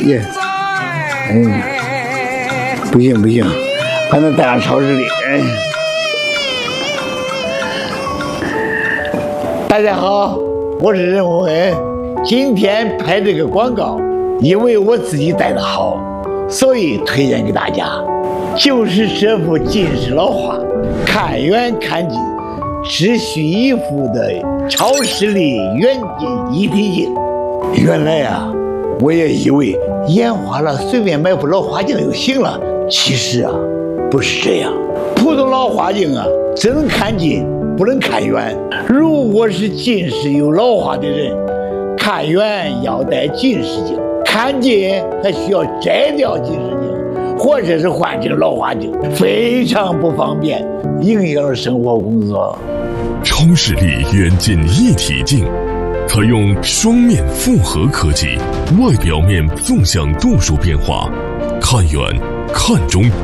耶，不行不行，还能带上超视力。大家好，我是任洪恩。今天拍这个广告，因为我自己戴的好，所以推荐给大家。就是这副近视老花，看远看近，只需一副的超视力远近一体镜。原来啊，我也以为眼花了随便买副老花镜就行了，其实啊，不是这样。普通老花镜啊，只能看近，不能看远。如果是近视有老花的人，看远要戴近视镜，看近还需要摘掉近视镜，或者是换成老花镜，非常不方便，影响了生活工作。 超视力远近一体镜，采用双面复合科技，外表面纵向度数变化，看远、看中、